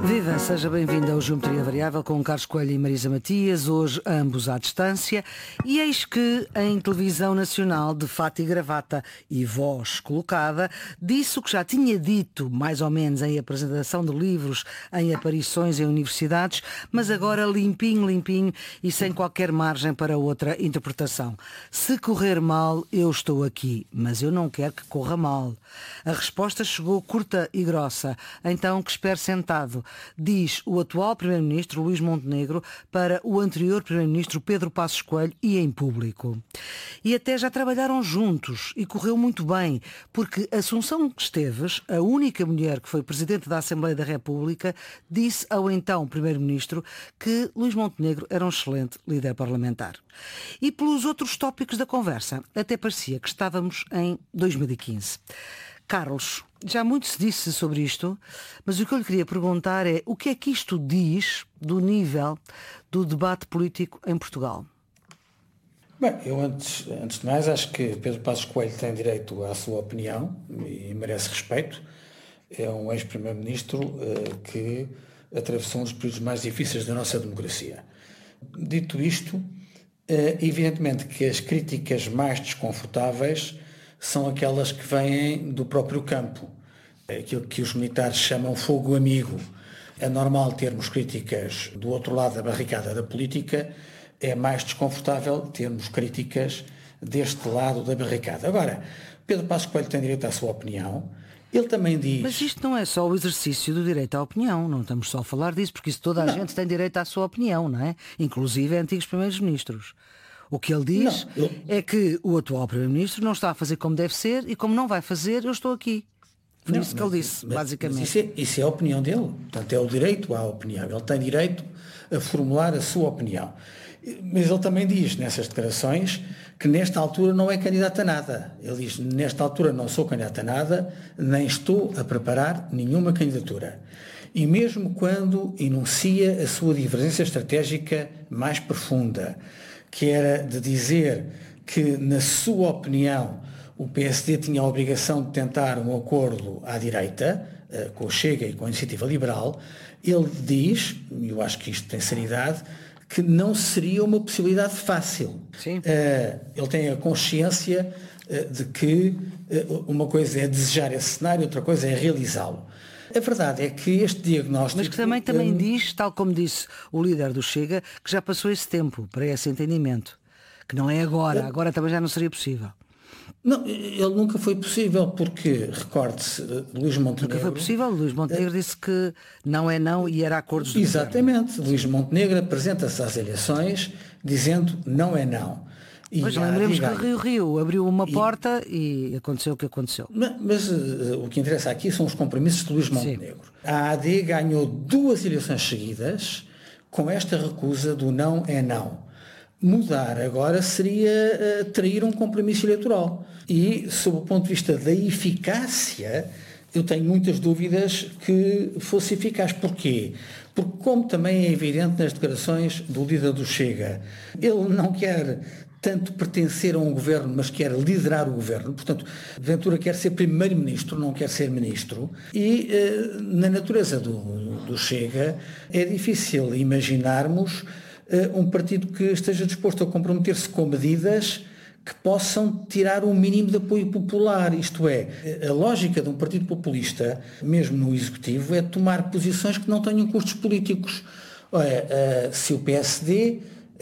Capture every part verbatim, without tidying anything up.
Viva, seja bem-vindo ao Geometria Variável com Carlos Coelho e Marisa Matias, hoje ambos à distância. E eis que em televisão nacional, de fato e gravata e voz colocada, disse o que já tinha dito, mais ou menos, em apresentação de livros, em aparições em universidades, mas agora limpinho, limpinho e sem qualquer margem para outra interpretação. Se correr mal, eu estou aqui, mas eu não quero que corra mal. A resposta chegou curta e grossa, então que espere sentado, diz o atual Primeiro-Ministro Luís Montenegro para o anterior Primeiro-Ministro Pedro Passos Coelho e em público. E até já trabalharam juntos e correu muito bem, porque Assunção Esteves, a única mulher que foi Presidente da Assembleia da República, disse ao então Primeiro-Ministro que Luís Montenegro era um excelente líder parlamentar. E pelos outros tópicos da conversa, até parecia que estávamos em dois mil e quinze. Carlos, já muito se disse sobre isto, mas o que eu lhe queria perguntar é o que é que isto diz do nível do debate político em Portugal? Bem, eu antes, antes de mais acho que Pedro Passos Coelho tem direito à sua opinião e merece respeito. É um ex-primeiro-ministro uh, que atravessou um dos períodos mais difíceis da nossa democracia. Dito isto, uh, evidentemente que as críticas mais desconfortáveis são aquelas que vêm do próprio campo, aquilo que os militares chamam fogo amigo. É normal termos críticas do outro lado da barricada da política, é mais desconfortável termos críticas deste lado da barricada. Agora, Pedro Passos Coelho tem direito à sua opinião, ele também diz... Mas isto não é só o exercício do direito à opinião, não estamos só a falar disso, porque isso toda a não. gente tem direito à sua opinião, não é? Inclusive antigos primeiros-ministros. O que ele diz não, eu... é que o atual Primeiro-Ministro não está a fazer como deve ser e como não vai fazer, eu estou aqui. Foi não, isso que mas, ele disse, mas, basicamente. Mas isso, é, isso é a opinião dele. Portanto, é o direito à opinião. Ele tem direito a formular a sua opinião. Mas ele também diz, nessas declarações, que nesta altura não é candidato a nada. Ele diz, nesta altura não sou candidato a nada, nem estou a preparar nenhuma candidatura. E mesmo quando enuncia a sua divergência estratégica mais profunda, que era de dizer que, na sua opinião, o P S D tinha a obrigação de tentar um acordo à direita, com o Chega e com a Iniciativa Liberal, ele diz, e eu acho que isto tem seriedade, que não seria uma possibilidade fácil. Sim. Ele tem a consciência de que uma coisa é desejar esse cenário, outra coisa é realizá-lo. A verdade é que este diagnóstico... Mas que também, também um... diz, tal como disse o líder do Chega, que já passou esse tempo para esse entendimento. Que não é agora, agora também já não seria possível. Não, ele nunca foi possível, porque, recorde-se, Luís Montenegro... Nunca foi possível, Luís Montenegro é... disse que não é não e era acordos do Exatamente, governo. Luís Montenegro apresenta-se às eleições dizendo não é não. E mas lembremos que Rio Rio abriu uma porta e, e aconteceu o que aconteceu. Mas, mas uh, o que interessa aqui são os compromissos de Luís Montenegro. Sim. A A D ganhou duas eleições seguidas com esta recusa do não é não. Mudar agora seria uh, trair um compromisso eleitoral. E, sob o ponto de vista da eficácia, eu tenho muitas dúvidas que fosse eficaz. Porquê? Porque, como também é evidente nas declarações do líder do Chega, ele não quer tanto pertencer a um governo, mas quer liderar o governo. Portanto, Ventura quer ser primeiro-ministro, não quer ser ministro. E, uh, na natureza do, do Chega, é difícil imaginarmos uh, um partido que esteja disposto a comprometer-se com medidas que possam tirar um mínimo de apoio popular. Isto é, a lógica de um partido populista, mesmo no Executivo, é tomar posições que não tenham custos políticos. Olha, uh, se o P S D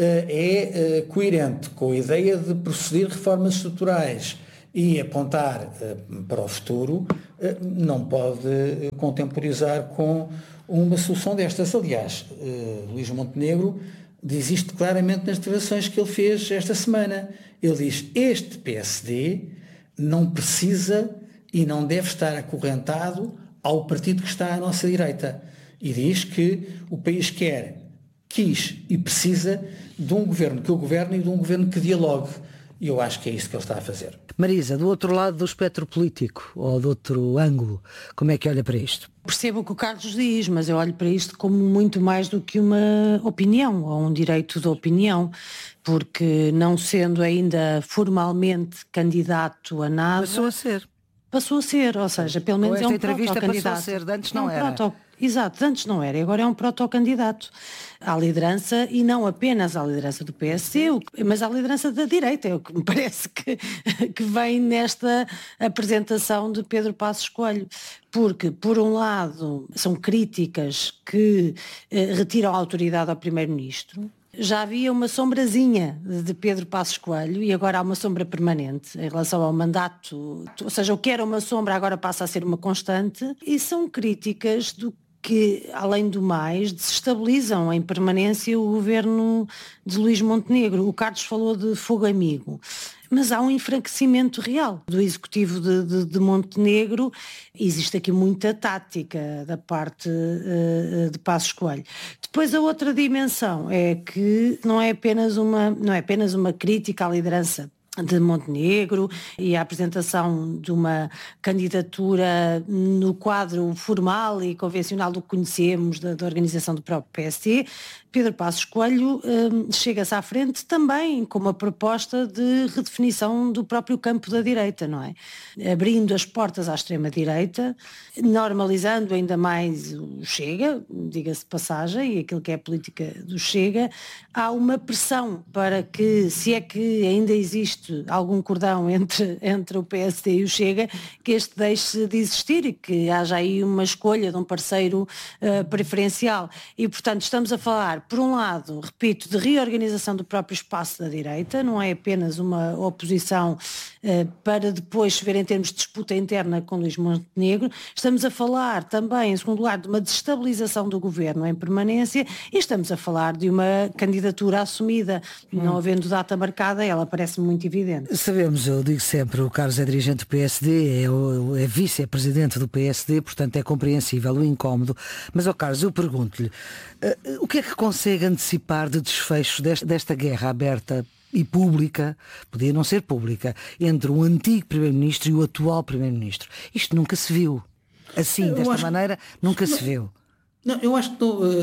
é coerente com a ideia de proceder reformas estruturais e apontar para o futuro, não pode contemporizar com uma solução destas. Aliás, Luís Montenegro diz isto claramente nas declarações que ele fez esta semana. Ele diz, este P S D não precisa e não deve estar acorrentado ao partido que está à nossa direita. E diz que o país quer quis e precisa de um governo que o governe e de um governo que dialogue. E eu acho que é isso que ele está a fazer. Marisa, do outro lado do espectro político, ou do outro ângulo, como é que olha para isto? Percebo o que o Carlos diz, mas eu olho para isto como muito mais do que uma opinião, ou um direito de opinião, porque não sendo ainda formalmente candidato a nada... Passou a ser. passou a ser, ou seja, pelo menos é um protocandidato. Passou a ser, antes não é um era. Proto... Exato, antes não era, agora é um protocandidato à liderança, e não apenas à liderança do P S D, mas à liderança da direita, é o que me parece que, que vem nesta apresentação de Pedro Passos Coelho. Porque, por um lado, são críticas que eh, retiram a autoridade ao Primeiro-Ministro. Já havia uma sombrazinha de Pedro Passos Coelho e agora há uma sombra permanente em relação ao mandato, ou seja, o que era uma sombra agora passa a ser uma constante, e são críticas do que, além do mais, desestabilizam em permanência o governo de Luís Montenegro. O Carlos falou de fogo amigo, mas há um enfraquecimento real do executivo de, de, de Montenegro. Existe aqui muita tática da parte uh, de Passos Coelho. Depois a outra dimensão é que não é apenas uma, não é apenas uma crítica à liderança de Montenegro e a apresentação de uma candidatura no quadro formal e convencional do que conhecemos da, da organização do próprio P S D. Pedro Passos Coelho um, chega-se à frente também com uma proposta de redefinição do próprio campo da direita, não é? Abrindo as portas à extrema-direita, normalizando ainda mais o Chega, diga-se de passagem, e aquilo que é a política do Chega. Há uma pressão para que, se é que ainda existe algum cordão entre, entre o P S D e o Chega, que este deixe de existir e que haja aí uma escolha de um parceiro uh, preferencial. E, portanto, estamos a falar, por um lado, repito, de reorganização do próprio espaço da direita, não é apenas uma oposição uh, para depois se ver em termos de disputa interna com Luís Montenegro. Estamos a falar também, em segundo lugar, de uma desestabilização do governo em permanência, e estamos a falar de uma candidatura assumida, hum. não havendo data marcada, ela parece muito evidente. Sabemos, eu digo sempre, o Carlos é dirigente do P S D, é, o, é vice-presidente do P S D, portanto é compreensível o incómodo. Mas, ó Carlos, eu pergunto-lhe, uh, o que é que consegue antecipar de desfecho desta, desta guerra aberta e pública, podia não ser pública, entre o antigo Primeiro-Ministro e o atual Primeiro-Ministro? Isto nunca se viu. Assim, eu desta acho... maneira, nunca não, se viu. Não, eu acho que... Uh,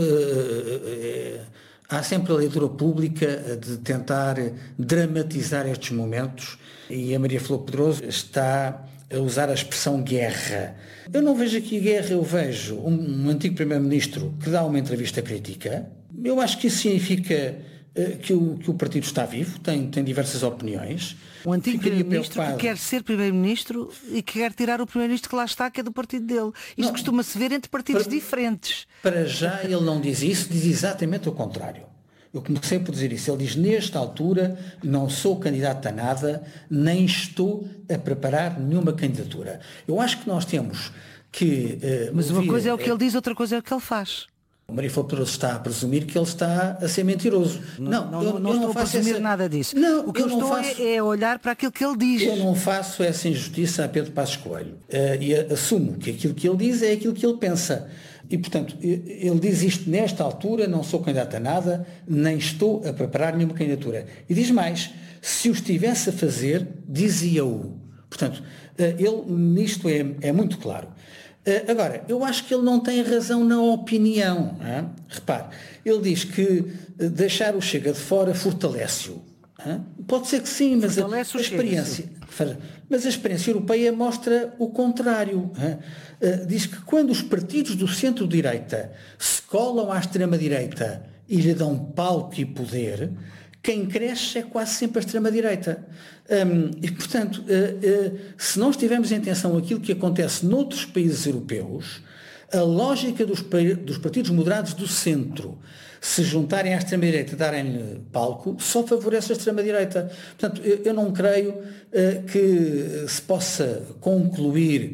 uh, há sempre a leitura pública de tentar dramatizar estes momentos, e a Maria Flor Pedroso está a usar a expressão guerra. Eu não vejo aqui guerra, eu vejo um, um antigo Primeiro-Ministro que dá uma entrevista crítica. Eu acho que isso significa uh, que, o, que o partido está vivo, tem, tem diversas opiniões. Um antigo Primeiro-Ministro que quer ser Primeiro-Ministro e que quer tirar o Primeiro-Ministro que lá está, que é do partido dele. Isto costuma-se ver entre partidos para, diferentes. Para já ele não diz isso, diz exatamente o contrário. Eu comecei por dizer isso. Ele diz, nesta altura não sou candidato a nada, nem estou a preparar nenhuma candidatura. Eu acho que nós temos que... Uh, Mas uma ouvir, coisa é o que ele diz, outra coisa é o que ele faz. O Maria Flor Pedroso está a presumir que ele está a ser mentiroso. Não, não, eu, não, não eu estou não faço a presumir essa... nada disso. Não, o que eu, eu estou faço... é olhar para aquilo que ele diz. Eu não faço essa injustiça a Pedro Passos Coelho. Uh, e assumo que aquilo que ele diz é aquilo que ele pensa. E, portanto, ele diz isto nesta altura, não sou candidato a nada, nem estou a preparar nenhuma candidatura. E diz mais, se o estivesse a fazer, dizia-o. Portanto, ele nisto é, é muito claro. Agora, eu acho que ele não tem razão na opinião. Hein? Repare, ele diz que deixar o Chega de fora fortalece-o. Hein? Pode ser que sim, mas a, a experiência... Mas a experiência europeia mostra o contrário. Uh, diz que quando os partidos do centro-direita se colam à extrema-direita e lhe dão palco e poder, quem cresce é quase sempre a extrema-direita. Um, e, portanto, uh, uh, se nós tivermos em atenção aquilo que acontece noutros países europeus, a lógica dos, dos partidos moderados do centro se juntarem à extrema-direita e darem-lhe palco, só favorece a extrema-direita. Portanto, eu, eu não creio uh, que se possa concluir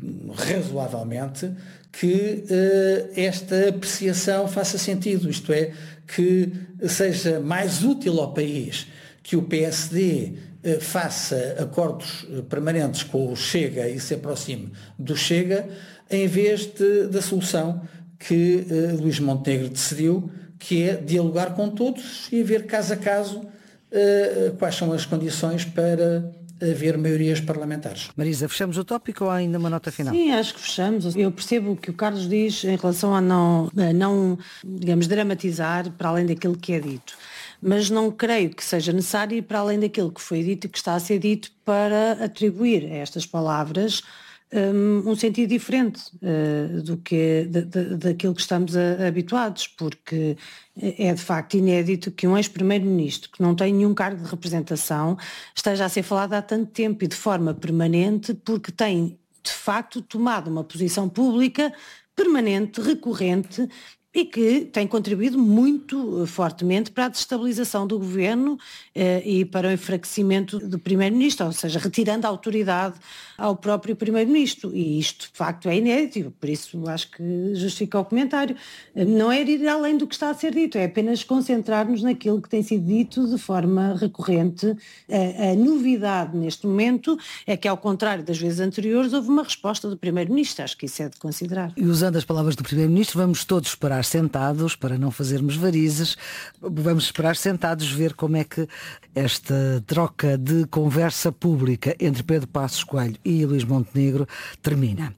razoavelmente que uh, esta apreciação faça sentido, isto é, que seja mais útil ao país que o P S D uh, faça acordos permanentes com o Chega e se aproxime do Chega, em vez de, da solução que uh, Luís Montenegro decidiu, que é dialogar com todos e ver caso a caso uh, quais são as condições para haver maiorias parlamentares. Marisa, fechamos o tópico ou há ainda uma nota final? Sim, acho que fechamos. Eu percebo o que o Carlos diz em relação a não, a não, digamos, dramatizar para além daquilo que é dito. Mas não creio que seja necessário ir para além daquilo que foi dito e que está a ser dito para atribuir a estas palavras um, um sentido diferente uh, do que, da, da, daquilo que estamos a, habituados, porque é de facto inédito que um ex-primeiro-ministro que não tem nenhum cargo de representação esteja a ser falado há tanto tempo e de forma permanente, porque tem de facto tomado uma posição pública permanente, recorrente, e que tem contribuído muito fortemente para a desestabilização do governo eh, e para o enfraquecimento do primeiro-ministro, ou seja, retirando a autoridade ao próprio primeiro-ministro. E isto, de facto, é inédito, por isso acho que justifica o comentário. Não é ir além do que está a ser dito, é apenas concentrar-nos naquilo que tem sido dito de forma recorrente. A, a novidade neste momento é que, ao contrário das vezes anteriores, houve uma resposta do primeiro-ministro. Acho que isso é de considerar. E usando as palavras do primeiro-ministro, vamos todos esperar sentados para não fazermos varizes, vamos esperar sentados ver como é que esta troca de conversa pública entre Pedro Passos Coelho e Luís Montenegro termina.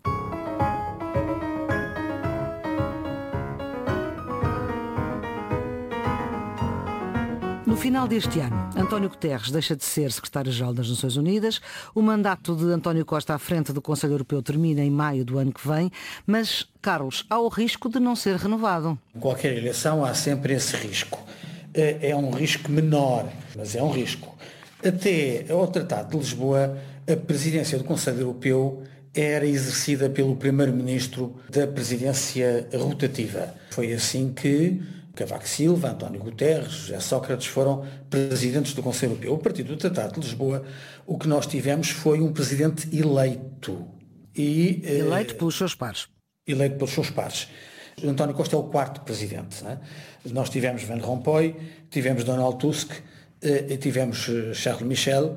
No final deste ano, António Guterres deixa de ser secretário-geral das Nações Unidas, o mandato de António Costa à frente do Conselho Europeu termina em maio do ano que vem, mas, Carlos, há o risco de não ser renovado. Em qualquer eleição há sempre esse risco. É um risco menor, mas é um risco. Até ao Tratado de Lisboa, a presidência do Conselho Europeu era exercida pelo primeiro-ministro da presidência rotativa. Foi assim que Cavaco Silva, António Guterres, José Sócrates foram presidentes do Conselho Europeu. A partir do Tratado de Lisboa, o que nós tivemos foi um presidente eleito. E, eleito eh, pelos seus pares. Eleito pelos seus pares. António Costa é o quarto presidente. Não é? Nós tivemos Van Rompuy, tivemos Donald Tusk, eh, tivemos Charles Michel,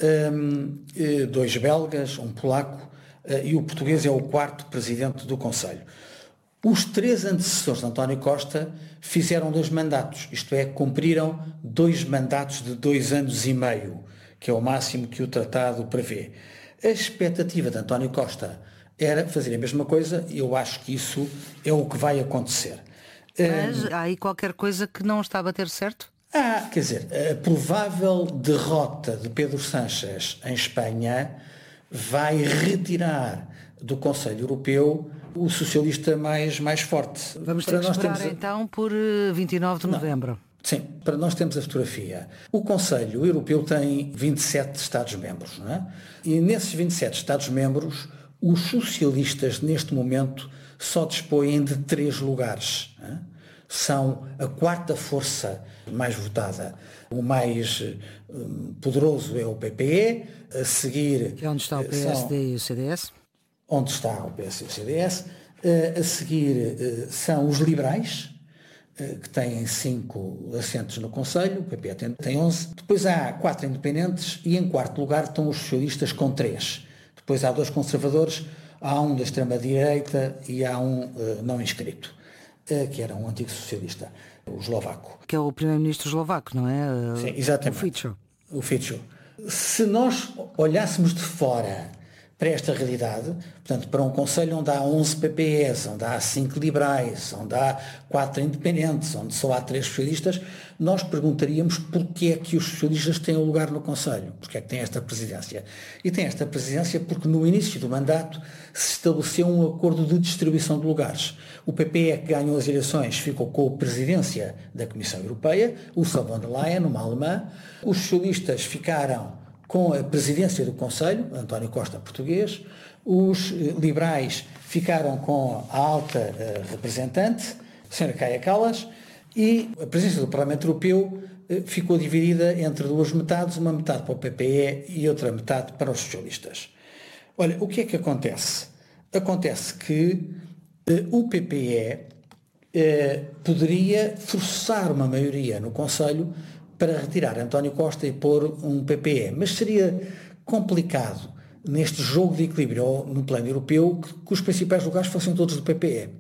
eh, dois belgas, um polaco, eh, e o português é o quarto presidente do Conselho. Os três antecessores de António Costa fizeram dois mandatos, isto é, cumpriram dois mandatos de dois anos e meio, que é o máximo que o tratado prevê. A expectativa de António Costa era fazer a mesma coisa e eu acho que isso é o que vai acontecer. Mas há aí qualquer coisa que não está a bater certo? Ah, quer dizer, a provável derrota de Pedro Sánchez em Espanha vai retirar do Conselho Europeu o socialista mais, mais forte. Vamos ter que esperar a... então por vinte e nove de novembro. Não. Sim, para nós temos a fotografia. O Conselho Europeu tem vinte e sete Estados-membros, não é? E nesses vinte e sete Estados-membros, os socialistas neste momento só dispõem de três lugares. Não é? São a quarta força mais votada. O mais um, poderoso é o P P E, a seguir... Que é onde está o P S D são... e o C D S? Onde está o P S e o C D S, a seguir são os liberais, que têm cinco assentos no Conselho, o P P tem onze, depois há quatro independentes e em quarto lugar estão os socialistas com três. Depois há dois conservadores, há um da extrema-direita e há um não inscrito, que era um antigo socialista, o eslovaco. Que é o primeiro-ministro eslovaco, não é? Sim, exatamente. O Fico. O Fico. Se nós olhássemos de fora para esta realidade, portanto, para um Conselho onde há onze P P Es, onde há cinco liberais, onde há quatro independentes, onde só há três socialistas, nós perguntaríamos porquê é que os socialistas têm um lugar no Conselho, porquê é que têm esta presidência. E tem esta presidência porque no início do mandato se estabeleceu um acordo de distribuição de lugares. O P P E, que ganhou as eleições, ficou com a presidência da Comissão Europeia, Ursula von der Leyen, uma alemã, os socialistas ficaram com a presidência do Conselho, António Costa, português, os liberais ficaram com a alta uh, representante, a senhora Kaja Kallas, e a presidência do Parlamento Europeu uh, ficou dividida entre duas metades, uma metade para o P P E e outra metade para os socialistas. Olha, o que é que acontece? Acontece que uh, o P P E uh, poderia forçar uma maioria no Conselho para retirar António Costa e pôr um P P E. Mas seria complicado, neste jogo de equilíbrio no plano europeu, que, que os principais lugares fossem todos do P P E.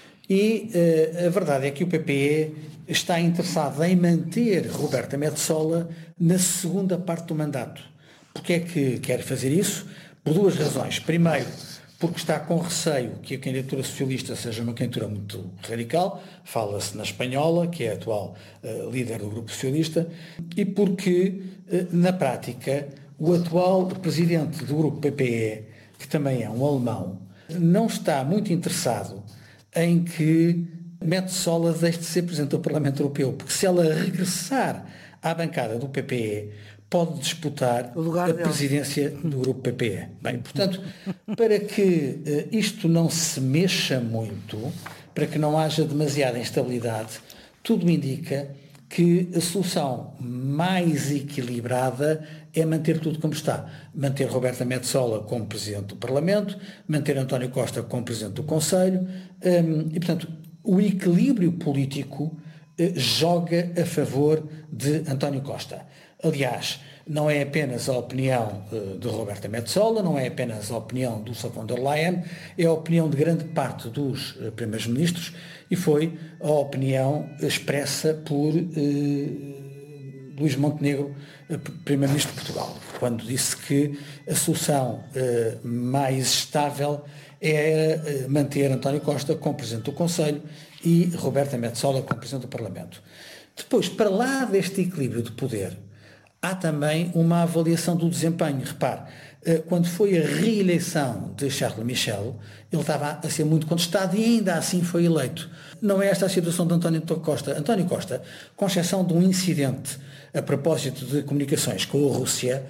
E uh, a verdade é que o P P E está interessado em manter Roberta Metsola na segunda parte do mandato, Porquê é que quer fazer isso? Por duas razões. Primeiro, porque está com receio que a candidatura socialista seja uma candidatura muito radical, fala-se na espanhola, que é a atual uh, líder do Grupo Socialista, e porque, uh, na prática, o atual presidente do Grupo P P E, que também é um alemão, não está muito interessado em que Metsola deixe de ser presidente do Parlamento Europeu, porque se ela regressar à bancada do P P E, pode disputar a dele. presidência do Grupo P P E. Bem, portanto, para que uh, isto não se mexa muito, para que não haja demasiada instabilidade, tudo indica que a solução mais equilibrada é manter tudo como está. Manter Roberta Metsola como Presidente do Parlamento, manter António Costa como Presidente do Conselho, um, e, portanto, o equilíbrio político uh, joga a favor de António Costa. Aliás, não é apenas a opinião uh, de Roberta Metsola, não é apenas a opinião do Ursula von der Leyen, é a opinião de grande parte dos uh, primeiros-ministros e foi a opinião expressa por uh, Luís Montenegro, uh, primeiro-ministro de Portugal, quando disse que a solução uh, mais estável é uh, manter António Costa como Presidente do Conselho e Roberta Metsola como Presidente do Parlamento. Depois, para lá deste equilíbrio de poder, há também uma avaliação do desempenho. Repare, quando foi a reeleição de Charles Michel, ele estava a ser muito contestado e ainda assim foi eleito. Não é esta a situação de António Costa. António Costa, com exceção de um incidente a propósito de comunicações com a Rússia,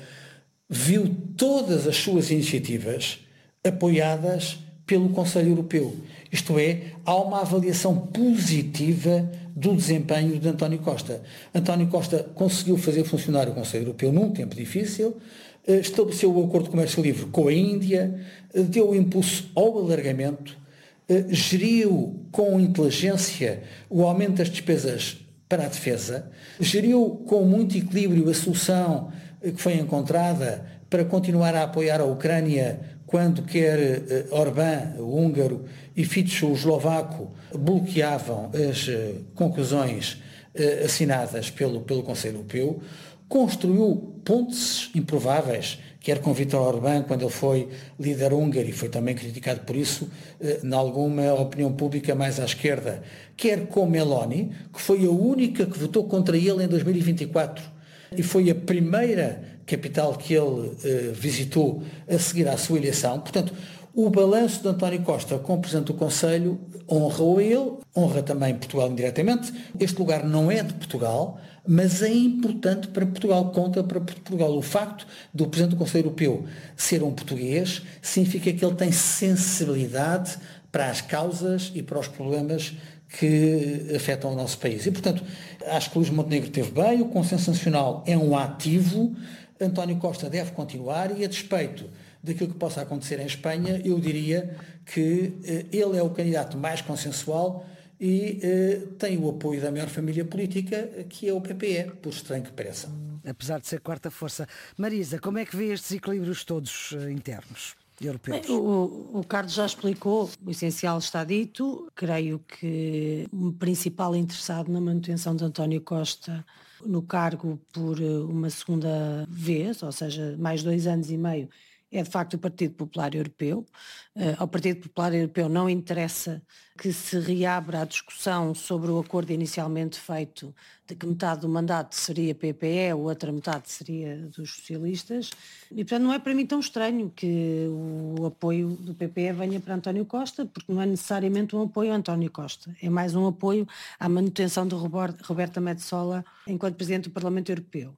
viu todas as suas iniciativas apoiadas pelo Conselho Europeu. Isto é, há uma avaliação positiva do desempenho de António Costa. António Costa conseguiu fazer funcionar o Conselho Europeu num tempo difícil, estabeleceu o Acordo de Comércio Livre com a Índia, deu impulso ao alargamento, geriu com inteligência o aumento das despesas para a defesa, geriu com muito equilíbrio a solução que foi encontrada para continuar a apoiar a Ucrânia quando quer Orbán, o húngaro, e Fico, o eslovaco, bloqueavam as conclusões assinadas pelo, pelo Conselho Europeu, construiu pontes improváveis, quer com Viktor Orbán, quando ele foi líder húngaro e foi também criticado por isso, em alguma opinião pública mais à esquerda, quer com Meloni, que foi a única que votou contra ele em dois mil e vinte e quatro, e foi a primeira capital que ele eh, visitou a seguir à sua eleição. Portanto, o balanço de António Costa como Presidente do Conselho honra-o a ele, honra também Portugal indiretamente. Este lugar não é de Portugal, mas é importante para Portugal, conta para Portugal. O facto do Presidente do Conselho Europeu ser um português significa que ele tem sensibilidade para as causas e para os problemas que afetam o nosso país. E, portanto, acho que Luís Montenegro esteve bem, o consenso nacional é um ativo, António Costa deve continuar e, a despeito daquilo que possa acontecer em Espanha, eu diria que eh, ele é o candidato mais consensual e eh, tem o apoio da maior família política, que é o P P E, por estranho que pareça. Apesar de ser quarta força. Marisa, como é que vê estes equilíbrios todos eh, internos? Bem, o, o Carlos já explicou, o essencial está dito. Creio que o principal interessado na manutenção de António Costa no cargo por uma segunda vez, ou seja, mais dois anos e meio, é de facto o Partido Popular Europeu. Uh, ao Partido Popular Europeu não interessa que se reabra a discussão sobre o acordo inicialmente feito de que metade do mandato seria P P E, a outra metade seria dos socialistas, e portanto não é para mim tão estranho que o apoio do P P E venha para António Costa, porque não é necessariamente um apoio a António Costa, é mais um apoio à manutenção de Roberta Metsola enquanto Presidente do Parlamento Europeu.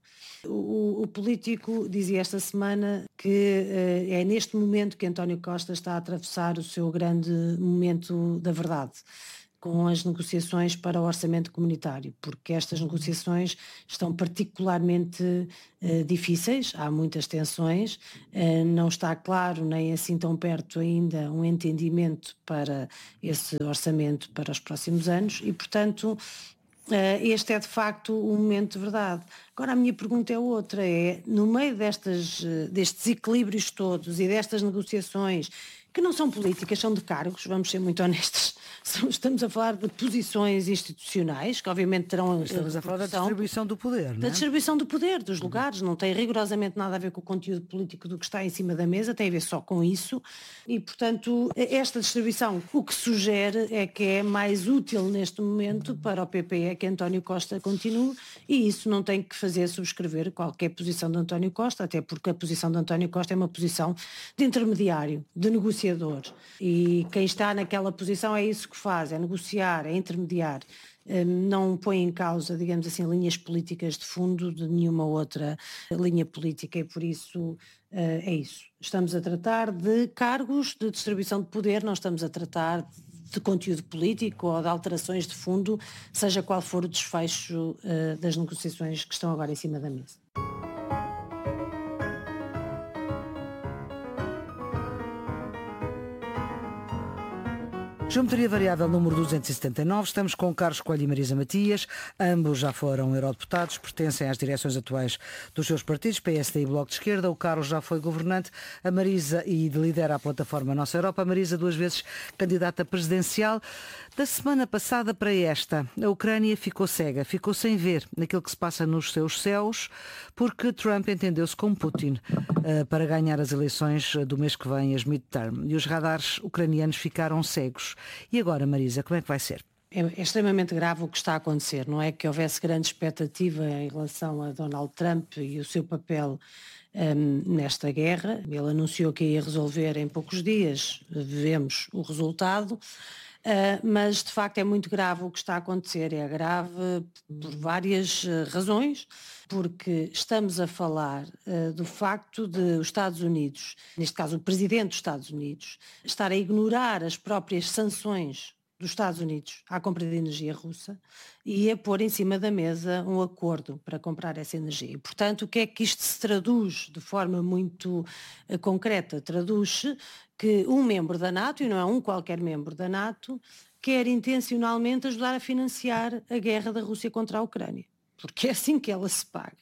O, o político dizia esta semana que uh, é neste momento que António Costa está a atravessar o seu grande momento da verdade, com as negociações para o orçamento comunitário, porque estas negociações estão particularmente uh, difíceis, há muitas tensões, uh, não está claro nem assim tão perto ainda um entendimento para esse orçamento para os próximos anos e, portanto, este é de facto um momento de verdade. Agora a minha pergunta é outra, é no meio destas, destes equilíbrios todos e destas negociações que não são políticas, são de cargos, vamos ser muito honestos. Estamos a falar de posições institucionais, que obviamente terão... Estamos a falar da distribuição do poder, não é? Da distribuição do poder, dos lugares, não tem rigorosamente nada a ver com o conteúdo político do que está em cima da mesa, tem a ver só com isso, e portanto esta distribuição o que sugere é que é mais útil neste momento para o P P é que António Costa continue, e isso não tem que fazer subscrever qualquer posição de António Costa, até porque a posição de António Costa é uma posição de intermediário, de negociador, e quem está naquela posição é isso que faz, é negociar, é intermediar, não põe em causa, digamos assim, linhas políticas de fundo de nenhuma outra linha política, e por isso é isso. Estamos a tratar de cargos de distribuição de poder, não estamos a tratar de conteúdo político ou de alterações de fundo, seja qual for o desfecho das negociações que estão agora em cima da mesa. Geometria Variável número duzentos e setenta e nove, estamos com Carlos Coelho e Marisa Matias, ambos já foram eurodeputados, pertencem às direções atuais dos seus partidos, P S D e Bloco de Esquerda. O Carlos já foi governante, a Marisa e lidera a plataforma Nossa Europa, a Marisa duas vezes candidata presidencial. Da semana passada para esta, a Ucrânia ficou cega, ficou sem ver naquilo que se passa nos seus céus, porque Trump entendeu-se com Putin uh, para ganhar as eleições do mês que vem, as midterm, e os radares ucranianos ficaram cegos. E agora, Marisa, como é que vai ser? É, é extremamente grave o que está a acontecer, não é que houvesse grande expectativa em relação a Donald Trump e o seu papel um, nesta guerra. Ele anunciou que ia resolver em poucos dias, vemos o resultado. Uh, mas de facto é muito grave o que está a acontecer, é grave por várias uh, razões, porque estamos a falar uh, do facto de os Estados Unidos, neste caso o Presidente dos Estados Unidos, estar a ignorar as próprias sanções dos Estados Unidos à compra de energia russa e a pôr em cima da mesa um acordo para comprar essa energia. E, portanto, o que é que isto se traduz de forma muito uh, concreta? Traduz-se que um membro da NATO, e não é um qualquer membro da NATO, quer intencionalmente ajudar a financiar a guerra da Rússia contra a Ucrânia, porque é assim que ela se paga.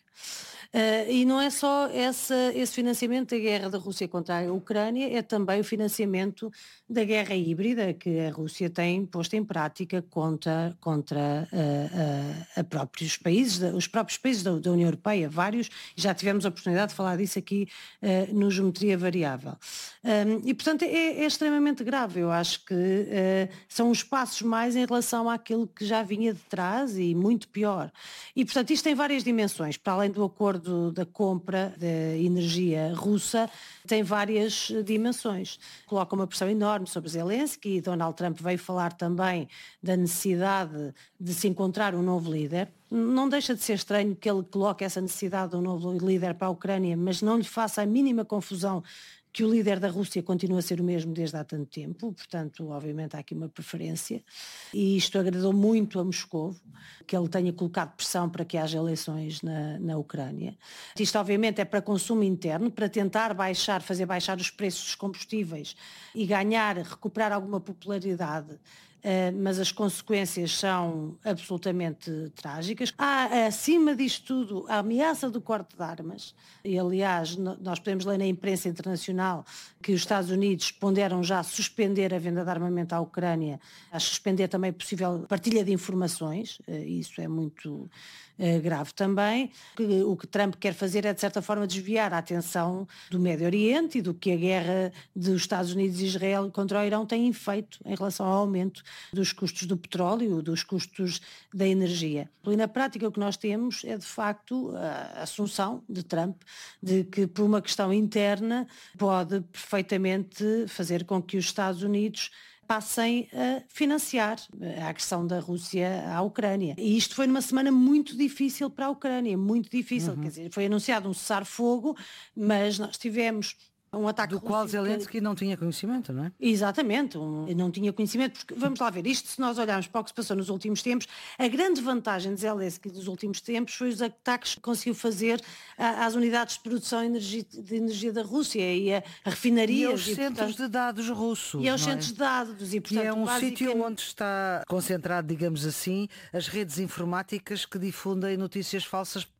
Uh, e não é só essa, esse financiamento da guerra da Rússia contra a Ucrânia, é também o financiamento da guerra híbrida que a Rússia tem posto em prática contra, contra uh, uh, a próprios países, os próprios países da, da União Europeia, vários, e já tivemos a oportunidade de falar disso aqui uh, no Geometria Variável. Um, e portanto é, é extremamente grave, eu acho que uh, são os passos mais em relação àquilo que já vinha de trás e muito pior. E portanto isto tem várias dimensões, para além do acordo da compra de energia russa, tem várias dimensões. Coloca uma pressão enorme sobre Zelensky, e Donald Trump veio falar também da necessidade de se encontrar um novo líder. Não deixa de ser estranho que ele coloque essa necessidade de um novo líder para a Ucrânia, mas não lhe faça a mínima confusão que o líder da Rússia continua a ser o mesmo desde há tanto tempo, portanto, obviamente há aqui uma preferência, e isto agradou muito a Moscovo, que ele tenha colocado pressão para que haja eleições na, na Ucrânia. Isto obviamente é para consumo interno, para tentar baixar, fazer baixar os preços dos combustíveis e ganhar, recuperar alguma popularidade. Uh, mas as consequências são absolutamente trágicas. Há, acima disto tudo, a ameaça do corte de armas, e aliás nós podemos ler na imprensa internacional que os Estados Unidos ponderam já suspender a venda de armamento à Ucrânia, a suspender também a possível partilha de informações, uh, isso é muito uh, grave também. O que Trump quer fazer é de certa forma desviar a atenção do Médio Oriente e do que a guerra dos Estados Unidos e Israel contra o Irão tem feito em relação ao aumento dos custos do petróleo, dos custos da energia. E na prática o que nós temos é de facto a assunção de Trump de que por uma questão interna pode perfeitamente fazer com que os Estados Unidos passem a financiar a agressão da Rússia à Ucrânia. E isto foi numa semana muito difícil para a Ucrânia, muito difícil. Uhum. Quer dizer, foi anunciado um cessar-fogo, mas nós tivemos um ataque do qual russo Zelensky não tinha conhecimento, não é? Exatamente, um, não tinha conhecimento, porque vamos lá ver, isto se nós olharmos para o que se passou nos últimos tempos, a grande vantagem de Zelensky nos últimos tempos foi os ataques que conseguiu fazer a, às unidades de produção de energia, de energia da Rússia e a, a refinarias. E aos e, centros portanto, de dados russos. E aos é? centros de dados. E, portanto, e é um basicamente... sítio onde está concentrado, digamos assim, as redes informáticas que difundem notícias falsas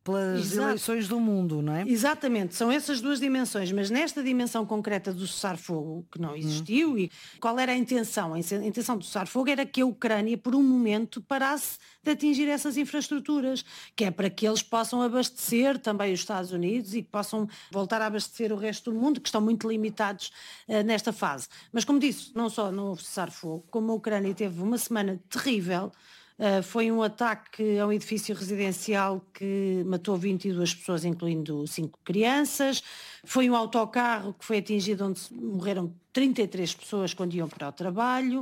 pelas Exato. eleições do mundo, não é? Exatamente, são essas duas dimensões, mas nesta dimensão concreta do cessar-fogo, que não existiu, hum. e qual era a intenção? A intenção do cessar-fogo era que a Ucrânia, por um momento, parasse de atingir essas infraestruturas, que é para que eles possam abastecer também os Estados Unidos e que possam voltar a abastecer o resto do mundo, que estão muito limitados uh, nesta fase. Mas, como disse, não só não houve cessar-fogo, como a Ucrânia teve uma semana terrível. Uh, foi um ataque a um edifício residencial que matou vinte e duas pessoas, incluindo cinco crianças. Foi um autocarro que foi atingido onde morreram trinta e três pessoas quando iam para o trabalho.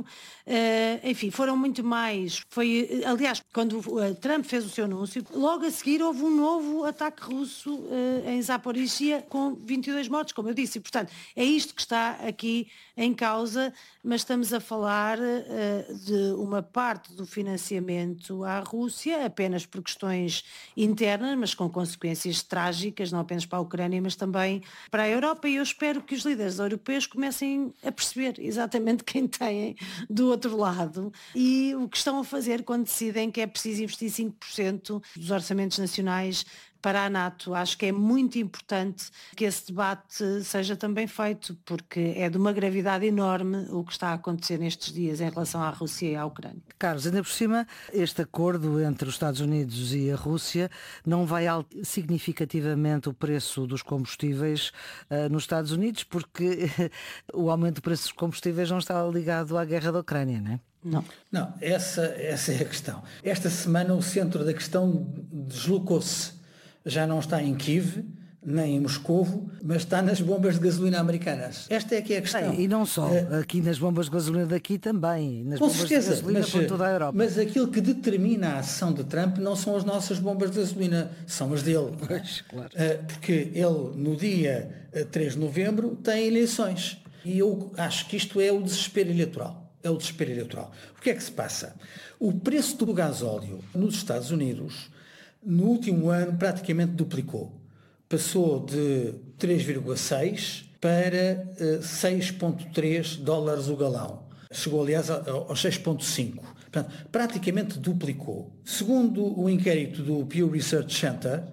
Uh, enfim, foram muito mais. Foi, aliás, quando uh, Trump fez o seu anúncio, logo a seguir houve um novo ataque russo uh, em Zaporizhia com vinte e dois mortos, como eu disse. E, portanto, é isto que está aqui em causa, mas estamos a falar uh, de uma parte do financiamento à Rússia, apenas por questões internas, mas com consequências trágicas, não apenas para a Ucrânia, mas também para a Europa. E eu espero que os líderes europeus comecem a perceber exatamente quem têm do outro lado e o que estão a fazer quando decidem que é preciso investir cinco por cento dos orçamentos nacionais para a NATO. Acho que é muito importante que esse debate seja também feito, porque é de uma gravidade enorme o que está a acontecer nestes dias em relação à Rússia e à Ucrânia. Carlos, ainda por cima, este acordo entre os Estados Unidos e a Rússia não vai alterar significativamente o preço dos combustíveis uh, nos Estados Unidos, porque o aumento do preço dos combustíveis não está ligado à guerra da Ucrânia, não é? Não. Não, essa, essa é a questão. Esta semana o centro da questão deslocou-se. Já não está em Kiev, nem em Moscovo, mas está nas bombas de gasolina americanas. Esta é que é a questão. E não só, é, aqui nas bombas de gasolina daqui também, nas com bombas certeza, de gasolina mas, por toda a Europa. Mas aquilo que determina a ação de Trump não são as nossas bombas de gasolina, são as dele. Pois, claro. Porque ele, no dia três de novembro, tem eleições. E eu acho que isto é o desespero eleitoral. É o desespero eleitoral. O que é que se passa? O preço do gasóleo nos Estados Unidos no último ano praticamente duplicou. Passou de três vírgula seis para uh, seis vírgula três dólares o galão. Chegou, aliás, aos seis vírgula cinco. Portanto, praticamente duplicou. Segundo o inquérito do Pew Research Center,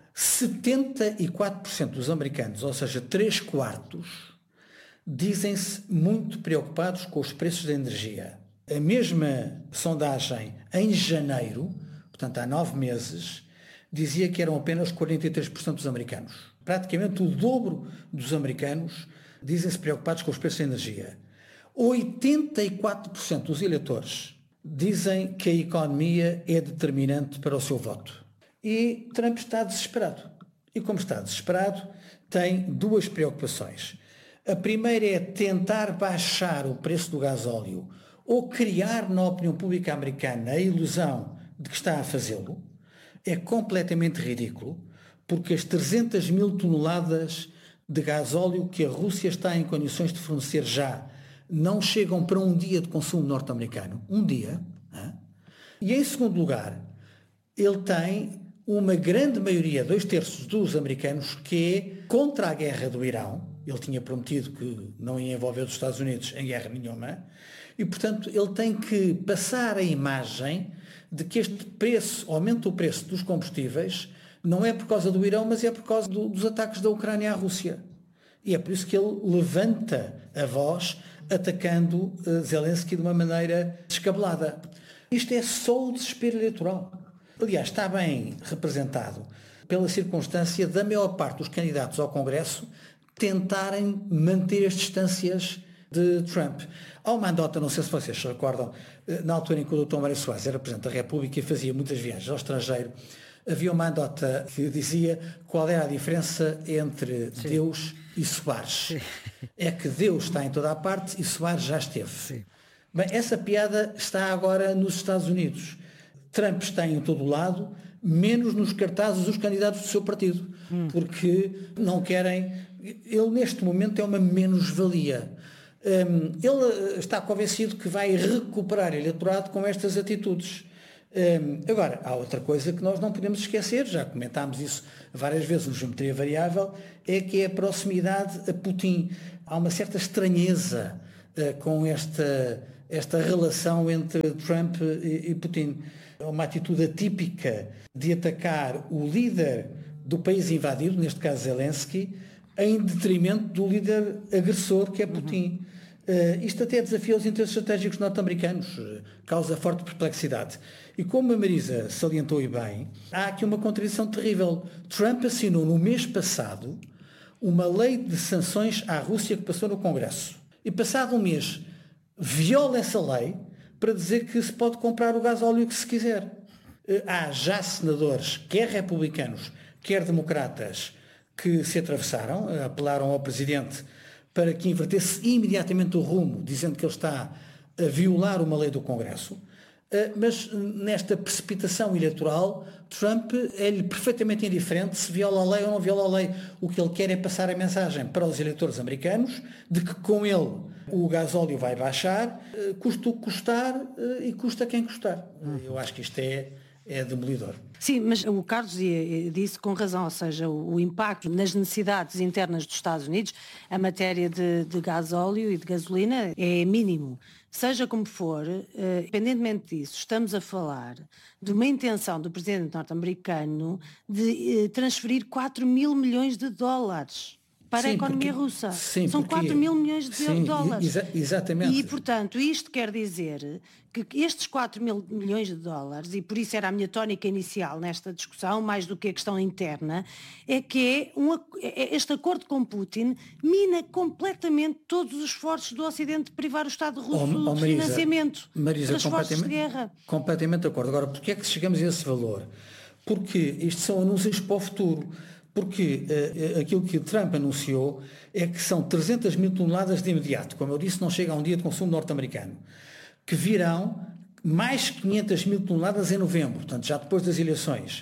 setenta e quatro por cento dos americanos, ou seja, três quartos, dizem-se muito preocupados com os preços da energia. A mesma sondagem em janeiro, portanto há nove meses, dizia que eram apenas quarenta e três por cento dos americanos. Praticamente o dobro dos americanos dizem-se preocupados com os preços da energia. oitenta e quatro por cento dos eleitores dizem que a economia é determinante para o seu voto. E Trump está desesperado. E como está desesperado, tem duas preocupações. A primeira é tentar baixar o preço do gasóleo ou criar na opinião pública americana a ilusão de que está a fazê-lo. É completamente ridículo, porque as trezentas mil toneladas de gasóleo que a Rússia está em condições de fornecer já não chegam para um dia de consumo norte-americano. Um dia. Hein? E em segundo lugar, ele tem uma grande maioria, dois terços dos americanos, que é contra a guerra do Irão. Ele tinha prometido que não ia envolver os Estados Unidos em guerra nenhuma. E, portanto, ele tem que passar a imagem de que este preço, aumenta o preço dos combustíveis, não é por causa do Irão, mas é por causa do, dos ataques da Ucrânia à Rússia. E é por isso que ele levanta a voz atacando uh, Zelensky de uma maneira descabelada. Isto é só o desespero eleitoral. Aliás, está bem representado pela circunstância da maior parte dos candidatos ao Congresso tentarem manter as distâncias de Trump. Há uma anedota, não sei se vocês se recordam, na altura em que o doutor Mário Soares era Presidente da República e fazia muitas viagens ao estrangeiro, havia uma anedota que dizia qual era a diferença entre Sim. Deus e Soares. Sim. É que Deus está em toda a parte e Soares já esteve. Sim. Bem, essa piada está agora nos Estados Unidos. Trump está em todo o lado, menos nos cartazes dos candidatos do seu partido, hum. porque não querem... Ele neste momento é uma menos-valia. Um, ele está convencido que vai recuperar eleitorado com estas atitudes. Um, agora, há outra coisa que nós não podemos esquecer, já comentámos isso várias vezes no Geometria Variável, é que é a proximidade a Putin. Há uma certa estranheza uh, com esta esta relação entre Trump e, e Putin. É uma atitude atípica de atacar o líder do país invadido, neste caso Zelensky, em detrimento do líder agressor, que é Putin. Uhum. Uh, isto até desafia os interesses estratégicos norte-americanos, uh, causa forte perplexidade. E como a Marisa salientou e bem, há aqui uma contradição terrível. Trump assinou no mês passado uma lei de sanções à Rússia que passou no Congresso. E passado um mês, viola essa lei para dizer que se pode comprar o gasóleo que se quiser. Uh, há já senadores, quer republicanos, quer democratas, que se atravessaram, apelaram ao Presidente para que invertesse imediatamente o rumo, dizendo que ele está a violar uma lei do Congresso. Mas nesta precipitação eleitoral, Trump é-lhe perfeitamente indiferente se viola a lei ou não viola a lei. O que ele quer é passar a mensagem para os eleitores americanos de que com ele o gasóleo vai baixar, custa o que custar e custa quem custar. Eu acho que isto é... é demolidor. Sim, mas o Carlos disse com razão, ou seja, o, o impacto nas necessidades internas dos Estados Unidos, a matéria de, de gasóleo e de gasolina é mínimo. Seja como for, eh, independentemente disso, estamos a falar de uma intenção do presidente norte-americano de eh, transferir quatro mil milhões de dólares para sim, a economia porque, russa. Sim, São porque, quatro mil milhões de sim, dólares. Exa exatamente. E, portanto, isto quer dizer que estes quatro mil milhões de dólares, e por isso era a minha tónica inicial nesta discussão, mais do que a questão interna, é que é um, é este acordo com Putin mina completamente todos os esforços do Ocidente de privar o Estado russo oh, oh, de Marisa, financiamento Marisa, das forças de guerra. Completamente de acordo. Agora, porquê é que chegamos a esse valor? Porque isto são anúncios para o futuro. Porque uh, aquilo que Trump anunciou é que são trezentas mil toneladas de imediato, como eu disse, não chega a um dia de consumo norte-americano, que virão mais quinhentas mil toneladas em novembro, portanto já depois das eleições.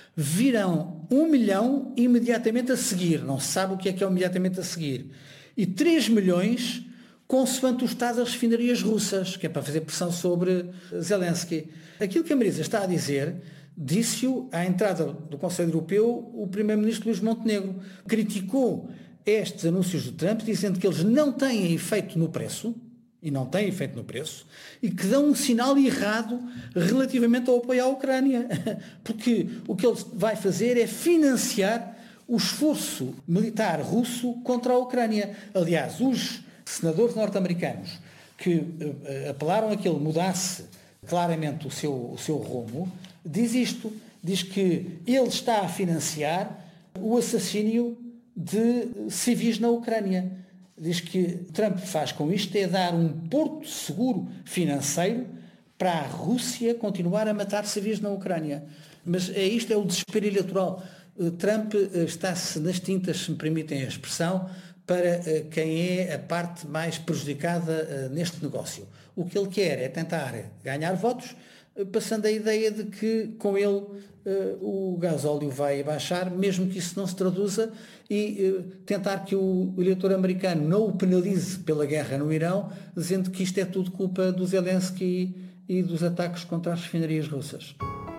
Virão um milhão imediatamente a seguir, não se sabe o que é que é imediatamente a seguir, e três milhões consoante o estado das refinarias russas, que é para fazer pressão sobre Zelensky. Aquilo que a Marisa está a dizer... disse-o à entrada do Conselho Europeu o primeiro-ministro Luís Montenegro. Criticou estes anúncios de Trump, dizendo que eles não têm efeito no preço, e não têm efeito no preço, e que dão um sinal errado relativamente ao apoio à Ucrânia. Porque o que ele vai fazer é financiar o esforço militar russo contra a Ucrânia. Aliás, os senadores norte-americanos que uh, apelaram a que ele mudasse claramente o seu, o seu rumo, diz isto, diz que ele está a financiar o assassínio de civis na Ucrânia. Diz que Trump faz com isto é dar um porto seguro financeiro para a Rússia continuar a matar civis na Ucrânia. Mas é isto, é o desespero eleitoral. Trump está-se nas tintas, se me permitem a expressão, para quem é a parte mais prejudicada neste negócio. O que ele quer é tentar ganhar votos, passando a ideia de que com ele uh, o gasóleo vai baixar, mesmo que isso não se traduza, e uh, tentar que o eleitor americano não o penalize pela guerra no Irão, dizendo que isto é tudo culpa do Zelensky e dos ataques contra as refinarias russas.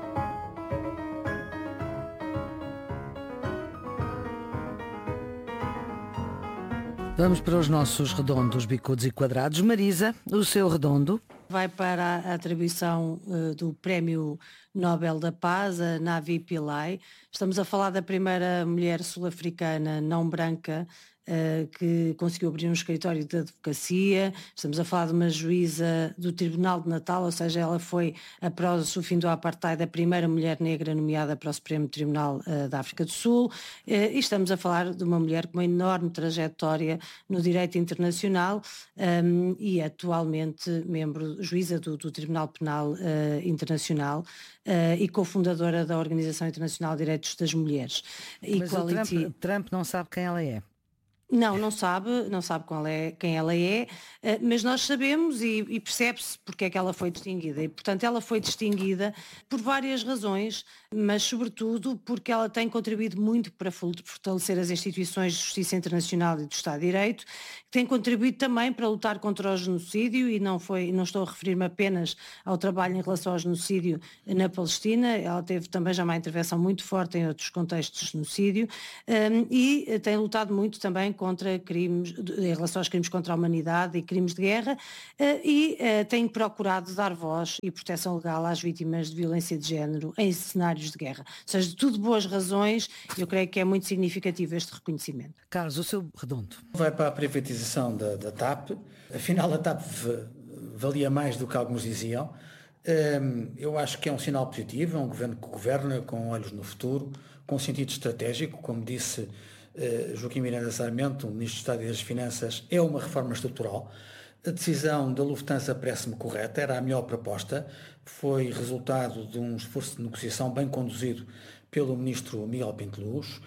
Vamos para os nossos redondos, bicudos e quadrados. Marisa, o seu redondo? Vai para a atribuição uh, do Prémio Nobel da Paz, a Navi Pillay. Estamos a falar da primeira mulher sul-africana não branca uh, que conseguiu abrir um escritório de advocacia. Estamos a falar de uma juíza do Tribunal de Natal, ou seja, ela foi, após o fim do apartheid, a primeira mulher negra nomeada para o Supremo Tribunal uh, da África do Sul. Uh, e estamos a falar de uma mulher com uma enorme trajetória no direito internacional um, e atualmente membro, juíza do, do Tribunal Penal uh, Internacional uh, e cofundadora da Organização Internacional de Direitos das Mulheres. Mas Equality... o Trump, Trump não sabe quem ela é. Não, não sabe, não sabe qual é, quem ela é, mas nós sabemos e, e percebe-se porque é que ela foi distinguida. E, portanto, ela foi distinguida por várias razões, mas sobretudo porque ela tem contribuído muito para fortalecer as instituições de justiça internacional e do Estado de Direito, tem contribuído também para lutar contra o genocídio, e não, foi, não estou a referir-me apenas ao trabalho em relação ao genocídio na Palestina, ela teve também já uma intervenção muito forte em outros contextos de genocídio, um, e tem lutado muito também contra crimes, em relação aos crimes contra a humanidade e crimes de guerra, e tem procurado dar voz e proteção legal às vítimas de violência de género em cenários de guerra. Ou seja, de tudo boas razões, eu creio que é muito significativo este reconhecimento. Carlos, o seu redondo. Vai para a privatização da, da T A P, afinal a T A P valia mais do que alguns diziam. Eu acho que é um sinal positivo, é um governo que governa com olhos no futuro, com sentido estratégico, como disse Joaquim Miranda Sarmento, o Ministro de Estado e das Finanças, é uma reforma estrutural. A decisão da Lufthansa parece-me correta, era a melhor proposta, foi resultado de um esforço de negociação bem conduzido pelo Ministro Miguel Pinto Luz.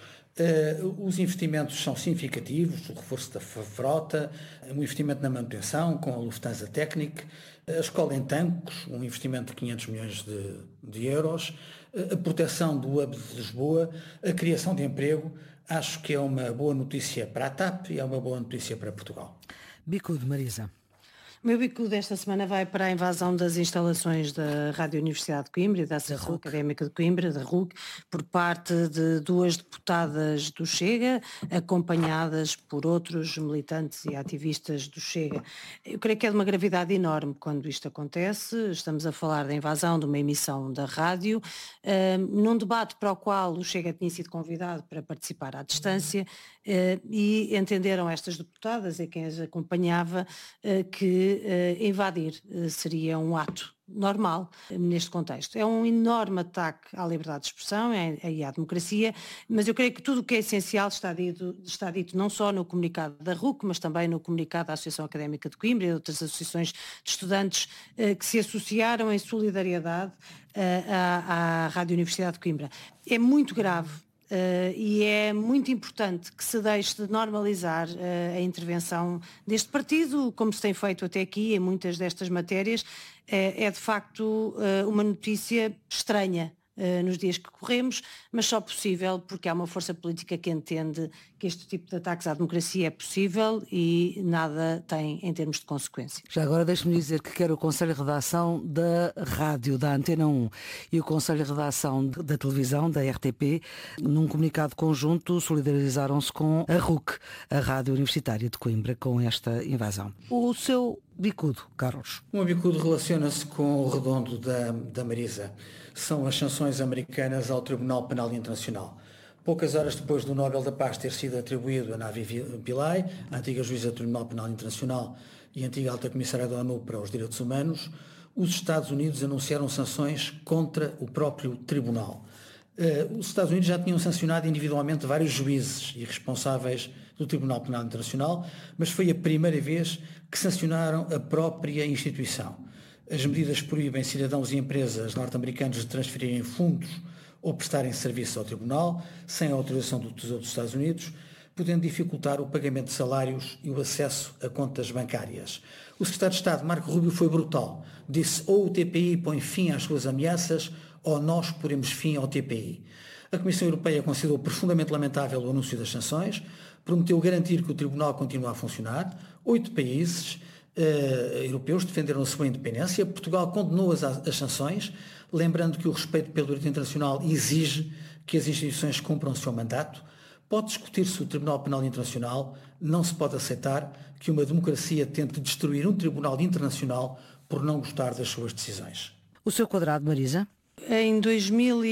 Uh, os investimentos são significativos, o reforço da frota, um investimento na manutenção com a Lufthansa Technik, a escola em Tancos, um investimento de quinhentos milhões de, de euros, uh, a proteção do hub de Lisboa, a criação de emprego. Acho que é uma boa notícia para a T A P e é uma boa notícia para Portugal. Bicudo, Marisa. O meu bico desta semana vai para a invasão das instalações da Rádio Universidade de Coimbra e da Associação Académica de Coimbra, da R U C, por parte de duas deputadas do Chega, acompanhadas por outros militantes e ativistas do Chega. Eu creio que é de uma gravidade enorme quando isto acontece. Estamos a falar da invasão de uma emissão da rádio, uh, num debate para o qual o Chega tinha sido convidado para participar à distância, uh, e entenderam estas deputadas e quem as acompanhava uh, que Uh, invadir uh, seria um ato normal uh, neste contexto. É um enorme ataque à liberdade de expressão e à democracia, mas eu creio que tudo o que é essencial está dito, está dito não só no comunicado da R U C, mas também no comunicado da Associação Académica de Coimbra e de outras associações de estudantes uh, que se associaram em solidariedade uh, à, à Rádio Universidade de Coimbra. É muito grave. Uh, e é muito importante que se deixe de normalizar uh, a intervenção deste partido, como se tem feito até aqui em muitas destas matérias. É, é de facto uh, uma notícia estranha uh, nos dias que corremos, mas só possível porque há uma força política que entende que este tipo de ataques à democracia é possível e nada tem em termos de consequência. Já agora deixe-me dizer que quer o Conselho de Redação da Rádio, da Antena um, e o Conselho de Redação da Televisão, da R T P, num comunicado conjunto, solidarizaram-se com a R U C, a Rádio Universitária de Coimbra, com esta invasão. O seu bicudo, Carlos. O meu bicudo relaciona-se com o redondo da, da Marisa. São as sanções americanas ao Tribunal Penal Internacional. Poucas horas depois do Nobel da Paz ter sido atribuído a Navi Pillay, a antiga juíza do Tribunal Penal Internacional e antiga alta comissária da ONU para os Direitos Humanos, os Estados Unidos anunciaram sanções contra o próprio tribunal. Uh, os Estados Unidos já tinham sancionado individualmente vários juízes e responsáveis do Tribunal Penal Internacional, mas foi a primeira vez que sancionaram a própria instituição. As medidas proíbem cidadãos e empresas norte-americanos de transferirem fundos ou prestarem serviço ao Tribunal, sem a autorização do Tesouro dos Estados Unidos, podendo dificultar o pagamento de salários e o acesso a contas bancárias. O Secretário de Estado, Marco Rubio, foi brutal. Disse: ou o T P I põe fim às suas ameaças, ou nós poremos fim ao T P I. A Comissão Europeia considerou profundamente lamentável o anúncio das sanções, prometeu garantir que o Tribunal continua a funcionar. Oito países uh, europeus defenderam a sua independência. Portugal condenou as, as sanções, lembrando que o respeito pelo direito internacional exige que as instituições cumpram o seu mandato. Pode discutir-se o Tribunal Penal Internacional, não se pode aceitar que uma democracia tente destruir um Tribunal Internacional por não gostar das suas decisões. O seu quadrado, Marisa? Em dois mil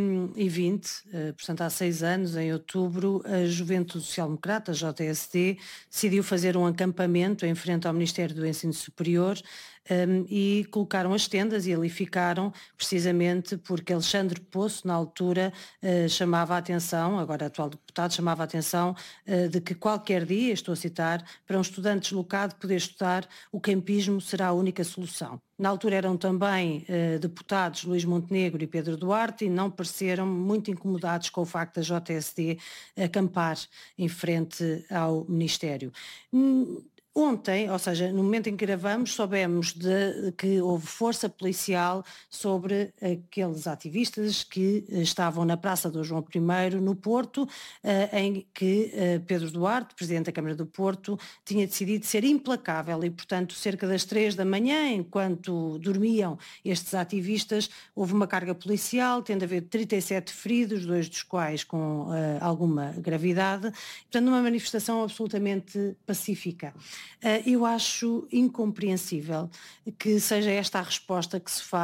e vinte, portanto há seis anos, em outubro, a Juventude Social Democrata, a J S D, decidiu fazer um acampamento em frente ao Ministério do Ensino Superior, um, e colocaram as tendas e ali ficaram precisamente porque Alexandre Poço, na altura, uh, chamava a atenção, agora atual deputado, chamava a atenção uh, de que qualquer dia, estou a citar, para um estudante deslocado poder estudar, o campismo será a única solução. Na altura eram também uh, deputados Luís Montenegro e Pedro Duarte e não pareceram muito incomodados com o facto da J S D acampar em frente ao Ministério. Hum, Ontem, ou seja, no momento em que gravamos, soubemos de, que houve força policial sobre aqueles ativistas que estavam na Praça do João I, no Porto, em que Pedro Duarte, Presidente da Câmara do Porto, tinha decidido ser implacável e, portanto, cerca das três da manhã, enquanto dormiam estes ativistas, houve uma carga policial, tendo a haver trinta e sete feridos, dois dos quais com uh, alguma gravidade, portanto, uma manifestação absolutamente pacífica. Eu acho incompreensível que seja esta a resposta que se faz